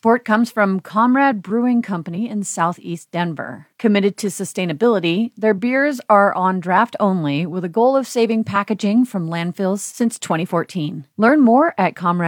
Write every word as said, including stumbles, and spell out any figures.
support comes from Comrade Brewing Company in Southeast Denver. Committed to sustainability, their beers are on draft only with a goal of saving packaging from landfills since twenty fourteen. Learn more at comrade